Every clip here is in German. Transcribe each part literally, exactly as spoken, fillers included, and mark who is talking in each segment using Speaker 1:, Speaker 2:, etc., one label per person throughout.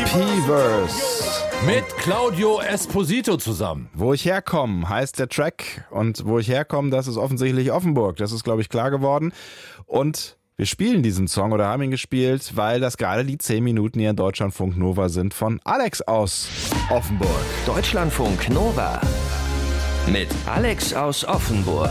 Speaker 1: P-Verse.
Speaker 2: Mit Claudio Esposito zusammen.
Speaker 1: Wo ich herkomme, heißt der Track. Und wo ich herkomme, das ist offensichtlich Offenburg. Das ist, glaube ich, klar geworden. Und wir spielen diesen Song oder haben ihn gespielt, weil das gerade die zehn Minuten hier in Deutschlandfunk Nova sind von Alex aus Offenburg.
Speaker 3: Deutschlandfunk Nova mit Alex aus Offenburg.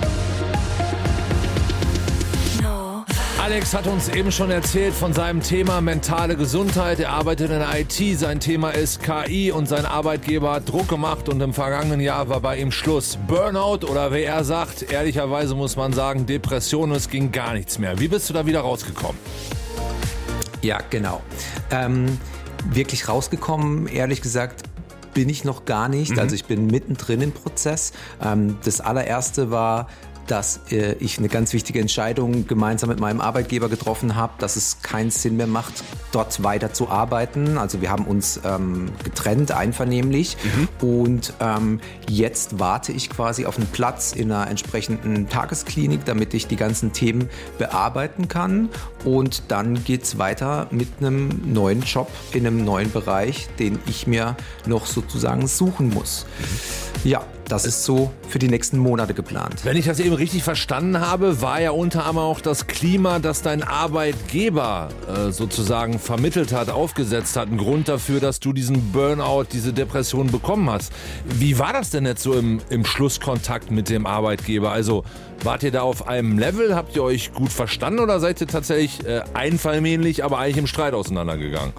Speaker 2: Alex hat uns eben schon erzählt von seinem Thema mentale Gesundheit. Er arbeitet in der I T, sein Thema ist K I und sein Arbeitgeber hat Druck gemacht und im vergangenen Jahr war bei ihm Schluss. Burnout oder wie er sagt, ehrlicherweise muss man sagen, Depression, es ging gar nichts mehr. Wie bist du da wieder rausgekommen?
Speaker 4: Ja, genau. Ähm, wirklich rausgekommen, ehrlich gesagt, bin ich noch gar nicht. Mhm. Also ich bin mittendrin im Prozess. Ähm, das allererste war, dass äh, ich eine ganz wichtige Entscheidung gemeinsam mit meinem Arbeitgeber getroffen habe, dass es keinen Sinn mehr macht, dort weiter zu arbeiten. Also wir haben uns ähm, getrennt, einvernehmlich. Mhm. Und ähm, jetzt warte ich quasi auf einen Platz in einer entsprechenden Tagesklinik, damit ich die ganzen Themen bearbeiten kann. Und dann geht's weiter mit einem neuen Job in einem neuen Bereich, den ich mir noch sozusagen suchen muss. Mhm. Ja. Das ist so für die nächsten Monate geplant.
Speaker 2: Wenn ich das eben richtig verstanden habe, war ja unter anderem auch das Klima, das dein Arbeitgeber äh, sozusagen vermittelt hat, aufgesetzt hat, ein Grund dafür, dass du diesen Burnout, diese Depression bekommen hast. Wie war das denn jetzt so im, im Schlusskontakt mit dem Arbeitgeber? Also wart ihr da auf einem Level? Habt ihr euch gut verstanden oder seid ihr tatsächlich äh, einvernehmlich, aber eigentlich im Streit auseinandergegangen?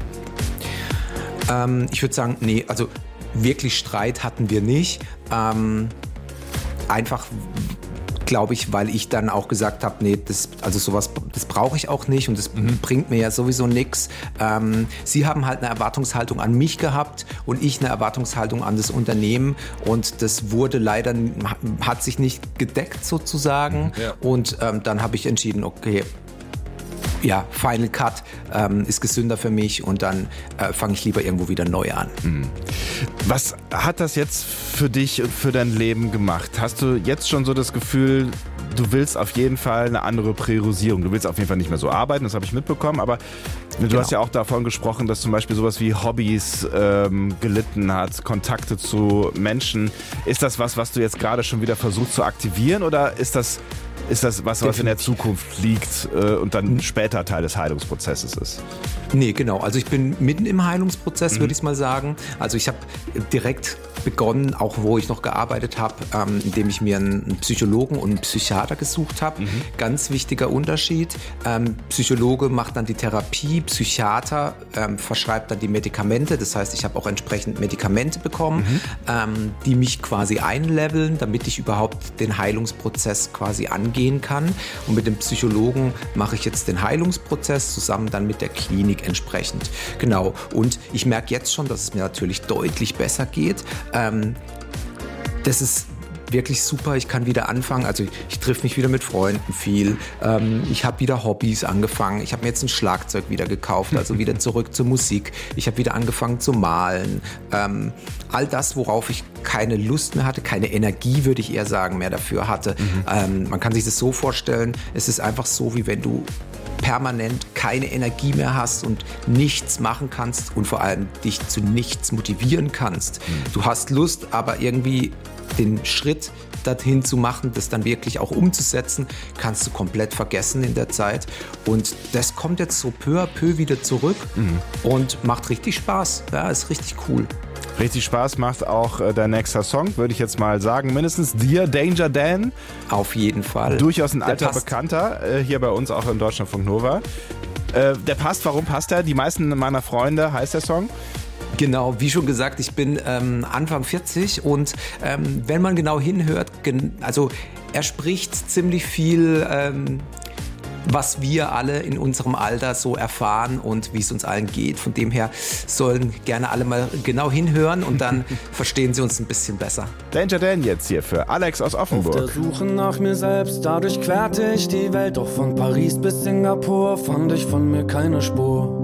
Speaker 4: Ähm, ich würde sagen, nee, also wirklich Streit hatten wir nicht. Ähm, einfach, glaube ich, weil ich dann auch gesagt habe, nee, das, also sowas, das brauche ich auch nicht und das mhm. bringt mir ja sowieso nichts. Ähm, sie haben halt eine Erwartungshaltung an mich gehabt und ich eine Erwartungshaltung an das Unternehmen und das wurde leider, hat sich nicht gedeckt sozusagen. Ja. Und ähm, dann habe ich entschieden, okay, ja, Final Cut ähm, ist gesünder für mich und dann äh, fange ich lieber irgendwo wieder neu an.
Speaker 1: Was hat das jetzt für dich und für dein Leben gemacht? Hast du jetzt schon so das Gefühl, du willst auf jeden Fall eine andere Priorisierung? Du willst auf jeden Fall nicht mehr so arbeiten, das habe ich mitbekommen, aber du genau. hast ja auch davon gesprochen, dass zum Beispiel sowas wie Hobbys ähm, gelitten hat, Kontakte zu Menschen. Ist das was, was du jetzt gerade schon wieder versuchst zu aktivieren oder ist das Ist das was, was in der Zukunft liegt äh, und dann später Teil des Heilungsprozesses ist?
Speaker 4: Nee, genau. Also ich bin mitten im Heilungsprozess, mhm. würde ich mal sagen. Also ich habe direkt begonnen, auch wo ich noch gearbeitet habe, ähm, indem ich mir einen Psychologen und einen Psychiater gesucht habe. Mhm. Ganz wichtiger Unterschied. Ähm, Psychologe macht dann die Therapie, Psychiater ähm, verschreibt dann die Medikamente. Das heißt, ich habe auch entsprechend Medikamente bekommen, mhm. ähm, die mich quasi einleveln, damit ich überhaupt den Heilungsprozess quasi angehen kann. Und mit dem Psychologen mache ich jetzt den Heilungsprozess zusammen dann mit der Klinik entsprechend. Genau. Und ich merke jetzt schon, dass es mir natürlich deutlich besser geht. Ähm, das ist wirklich super, ich kann wieder anfangen, also ich, ich triff mich wieder mit Freunden viel, ähm, ich habe wieder Hobbys angefangen, ich habe mir jetzt ein Schlagzeug wieder gekauft, also wieder zurück zur Musik, ich habe wieder angefangen zu malen, ähm, all das, worauf ich keine Lust mehr hatte, keine Energie, würde ich eher sagen, mehr dafür hatte. Mhm. Ähm, man kann sich das so vorstellen, es ist einfach so, wie wenn du permanent keine Energie mehr hast und nichts machen kannst und vor allem dich zu nichts motivieren kannst. Mhm. Du hast Lust, aber irgendwie den Schritt dorthin zu machen, das dann wirklich auch umzusetzen, kannst du komplett vergessen in der Zeit. Und das kommt jetzt so peu à peu wieder zurück mhm. und macht richtig Spaß. Ja, ist richtig cool.
Speaker 1: Richtig Spaß macht auch äh, dein nächster Song, würde ich jetzt mal sagen. Mindestens dir, Danger Dan.
Speaker 4: Auf jeden Fall.
Speaker 1: Durchaus ein alter Bekannter, äh, hier bei uns auch in Deutschlandfunk Nova. Äh, der passt, warum passt er? Die meisten meiner Freunde heißt der Song.
Speaker 4: Genau, wie schon gesagt, ich bin ähm, Anfang vierzig und ähm, wenn man genau hinhört, gen- also er spricht ziemlich viel, ähm, was wir alle in unserem Alter so erfahren und wie es uns allen geht. Von dem her sollen gerne alle mal genau hinhören und dann verstehen sie uns ein bisschen besser.
Speaker 1: Danger Dan jetzt hier für Alex aus Offenburg.
Speaker 5: Auf der Suche nach mir selbst, dadurch querte ich die Welt, doch von Paris bis Singapur fand ich von mir keine Spur.